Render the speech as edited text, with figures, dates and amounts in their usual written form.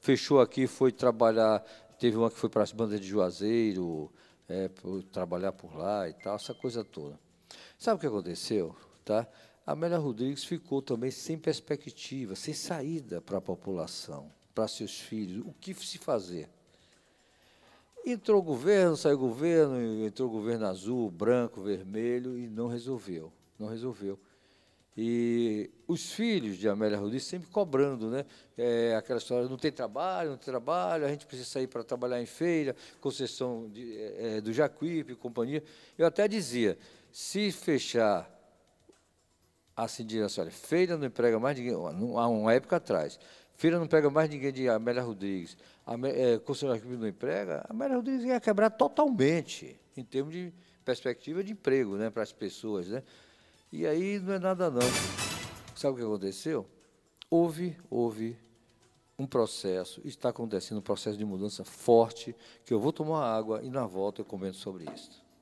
fechou aqui, foi trabalhar, teve uma que foi para as bandas de Juazeiro, trabalhar por lá e tal, essa coisa toda. Sabe o que aconteceu? Tá? A Amélia Rodrigues ficou também sem perspectiva, sem saída para a população, para seus filhos. O que se fazer? Entrou o governo, saiu o governo, entrou o governo azul, branco, vermelho, e não resolveu. Não resolveu. E os filhos de Amélia Rodrigues sempre cobrando, né? Aquela história, não tem trabalho, não tem trabalho, a gente precisa sair para trabalhar em feira, concessão do Jacuípe e companhia. Eu até dizia, se fechar assim, diz assim, olha, feira não emprega mais ninguém, há uma época atrás, feira não pega mais ninguém de Amélia Rodrigues, concessionária que não emprega, a Amélia Rodrigues ia quebrar totalmente, em termos de perspectiva de emprego, né, para as pessoas, né? E aí não é nada não. Sabe o que aconteceu? Houve um processo, está acontecendo um processo de mudança forte, que eu vou tomar água e na volta eu comento sobre isso.